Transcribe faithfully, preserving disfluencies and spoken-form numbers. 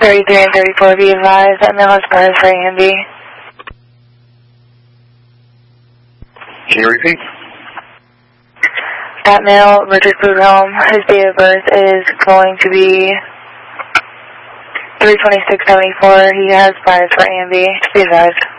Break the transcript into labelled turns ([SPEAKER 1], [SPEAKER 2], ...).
[SPEAKER 1] thirty-three and thirty-four, be advised that male has priors for A and B.
[SPEAKER 2] Can you repeat?
[SPEAKER 1] That male, Richard Prudhomme, his date of birth is going to be three twenty-six seventy-four. He has priors for A and B. Be advised.